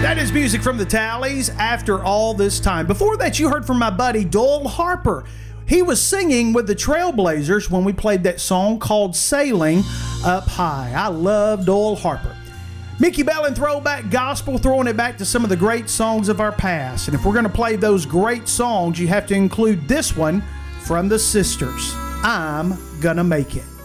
That is music from the Tallies, After All This Time. Before that, you heard from my buddy Doyle Harper. He was singing with the Trailblazers when we played that song called Sailing Up High. I love Doyle Harper. Mickey Bell and Throwback Gospel, throwing it back to some of the great songs of our past. And if we're going to play those great songs, you have to include this one from the Sisters, I'm Gonna Make It.